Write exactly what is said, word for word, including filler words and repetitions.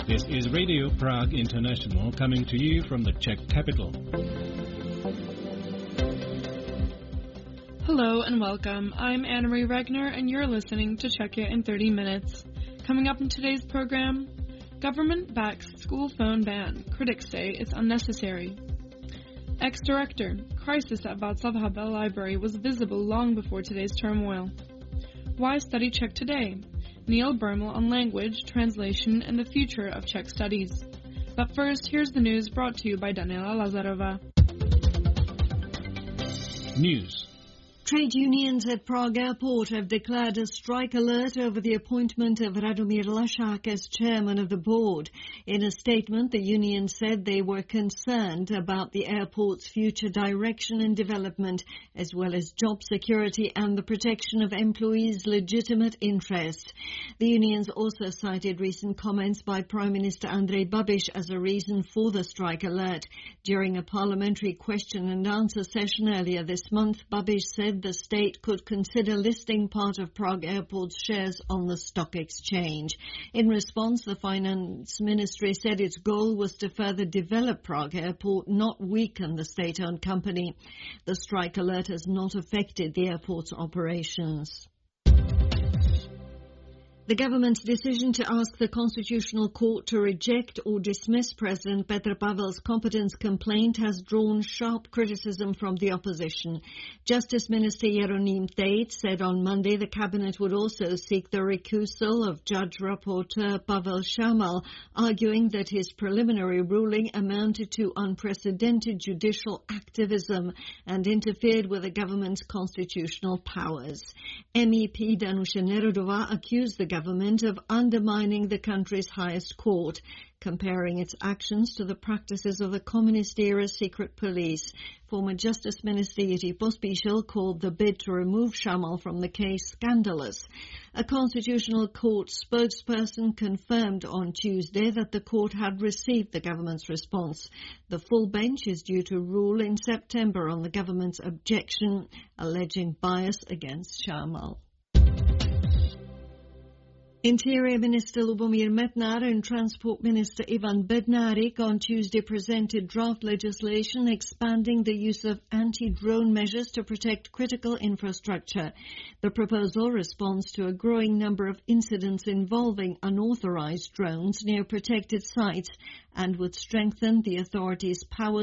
This is Radio Prague International coming to you from the Czech capital. Hello and welcome. I'm Anna-Marie Regner and you're listening to Czech It in thirty minutes. Coming up in today's program, government backs school phone ban. Critics say it's unnecessary. Ex-director, crisis at Václav Havel Library was visible long before today's turmoil. Why study Czech today? Neil Bermel on language, translation, and the future of Czech studies. But first, here's the news brought to you by Daniela Lazarova. News. Trade unions at Prague Airport have declared a strike alert over the appointment of Radomír Lašák as chairman of the board. In a statement, the union said they were concerned about the airport's future direction and development, as well as job security and the protection of employees' legitimate interests. The unions also cited recent comments by Prime Minister Andrej Babiš as a reason for the strike alert. During a parliamentary question and answer session earlier this month, Babiš said the state could consider listing part of Prague Airport's shares on the stock exchange. In response, the Finance Ministry said its goal was to further develop Prague Airport, not weaken the state-owned company. The strike alert has not affected the airport's operations. The government's decision to ask the Constitutional Court to reject or dismiss President Petr Pavel's competence complaint has drawn sharp criticism from the opposition. Justice Minister Jeroným Tejc said on Monday the cabinet would also seek the recusal of Judge Rapporteur Pavel Šámal, arguing that his preliminary ruling amounted to unprecedented judicial activism and interfered with the government's constitutional powers. M E P Danuše Nerudová accused the government of undermining the country's highest court, comparing its actions to the practices of the communist-era secret police. Former Justice Minister Jiří Pospíšil called the bid to remove Šámal from the case scandalous. A Constitutional Court spokesperson confirmed on Tuesday that the court had received the government's response. The full bench is due to rule in September on the government's objection, alleging bias against Šámal. Interior Minister Lubomír Metnar and Transport Minister Ivan Bednárik on Tuesday presented draft legislation expanding the use of anti-drone measures to protect critical infrastructure. The proposal responds to a growing number of incidents involving unauthorized drones near protected sites and would strengthen the authorities' powers